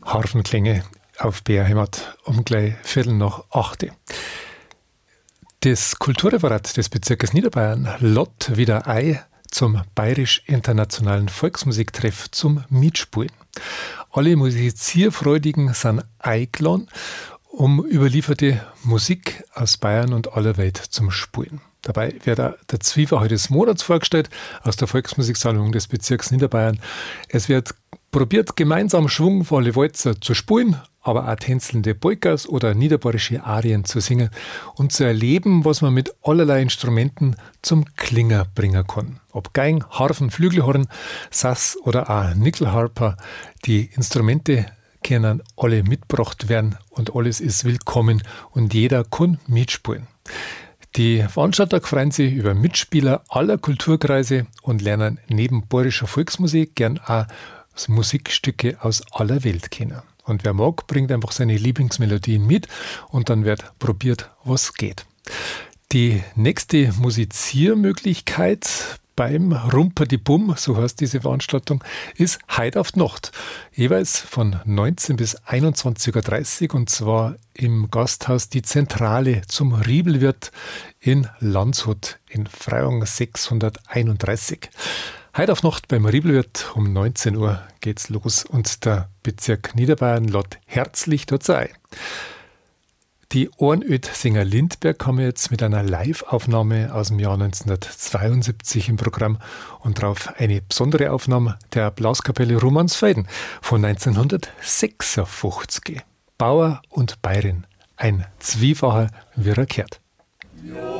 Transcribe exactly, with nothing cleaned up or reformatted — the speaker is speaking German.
Harfenklänge auf B R Heimat um gleich Viertel nach acht. Das Kulturreferat des Bezirkes Niederbayern lädt wieder ein zum Bayerisch-Internationalen Volksmusiktreff zum Mitspielen. Alle Musizierfreudigen sind eingeladen, um überlieferte Musik aus Bayern und aller Welt zum Spielen. Dabei wird auch der Zwiefache des Monats vorgestellt aus der Volksmusiksammlung des Bezirks Niederbayern. Es wird probiert, gemeinsam schwungvolle Walzer zu spielen, aber auch tänzelnde Polkas oder niederbayerische Arien zu singen und zu erleben, was man mit allerlei Instrumenten zum Klinger bringen kann. Ob Geigen, Harfen, Flügelhorn, Sass oder auch Nickelharper, die Instrumente können alle mitgebracht werden und alles ist willkommen und jeder kann mitspielen. Die Veranstalter freuen sich über Mitspieler aller Kulturkreise und lernen neben bayerischer Volksmusik gern auch Musikstücke aus aller Welt kennen. Und wer mag, bringt einfach seine Lieblingsmelodien mit und dann wird probiert, was geht. Die nächste Musiziermöglichkeit beim Rumperdi-Bum, so heißt diese Veranstaltung, ist heute auf die Nacht. Jeweils von neunzehn bis einundzwanzig Uhr dreißig und zwar im Gasthaus Die Zentrale zum Riebelwirt in Landshut in Freyung sechshunderteinunddreißig. Heute auf Nacht beim Riebelwirt um neunzehn Uhr geht's los und der Bezirk Niederbayern lädt herzlich dazu ein. Die Ohrenöd-Sänger Lindberg haben wir jetzt mit einer Live-Aufnahme aus dem Jahr neunzehnhundertzweiundsiebzig im Programm und darauf eine besondere Aufnahme der Blaskapelle Romansfeiden von neunzehnhundertsechsundfünfzig. Bauer und Bayerin, ein Zwiefacher, wie er kehrt.